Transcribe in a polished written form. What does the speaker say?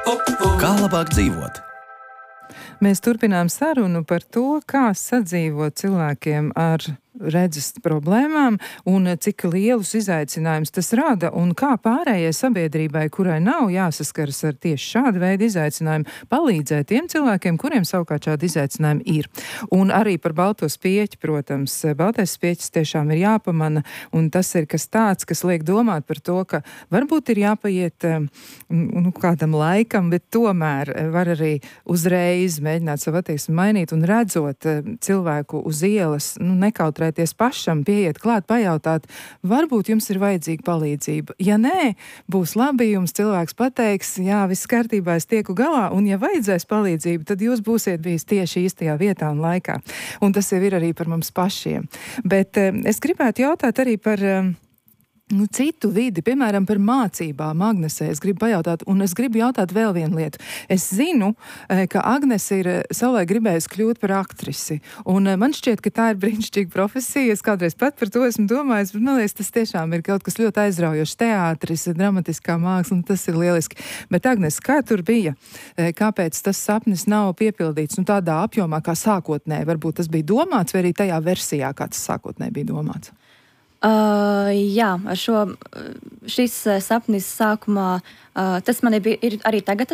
Kā labāk dzīvot? Mēs turpinām sarunu par to, kā sadzīvot cilvēkiem ar redzes problēmām un cik lielus izaicinājumus tas rada un kā pārējai sabiedrībai, kurai nav jāsaskaras ar tieši šādu veidu izaicinājumu, palīdzēt tiem cilvēkiem, kuriem savukārt šādi izaicinājumi ir. Un arī par balto spieķi, protams, baltais spieķis tiešām ir jāpamana, un tas ir kas tāds, kas liek domāt par to, ka varbūt ir jāpaiet kādam laikam, bet tomēr var arī uzreiz mēģināt savu attieksmi mainīt un redzot cilvēku uz ielas, nekautrēties pašam, pieiet klāt, pajautāt, varbūt jums ir vajadzīga palīdzība. Ja nē, būs labi, jums cilvēks pateiks, jā, viss kārtībā, es tieku galā, un ja vajadzēs palīdzību, tad jūs būsiet bijis tieši īstajā vietā un laikā. Un tas jau ir arī par mums pašiem. Bet es gribētu jautāt arī par citu vidi, piemēram, par mācībām Agnesē. Es gribu pajautāt, un es gribu jautāt vēl vienu lietu. Es zinu, ka Agnese ir savulaik gribējusi kļūt par aktrisi, un man šķiet, ka tā ir brīnišķīga profesija. Es kādreiz pat par to esmu domājis, bet man liekas, tas tiešām ir kaut kas ļoti aizraujošs. Teātris, dramatiskā māksla, un tas ir lieliski. Bet Agnese, kā tur bija? Kāpēc tas sapnis nav piepildīts tādā apjomā, kā sākotnēji? Varbūt tas bija domāts, vai arī tajā versijā, kā tas sākotnēji bija domāts? Jā, šis sapnis sākumā, tas man ir arī tagad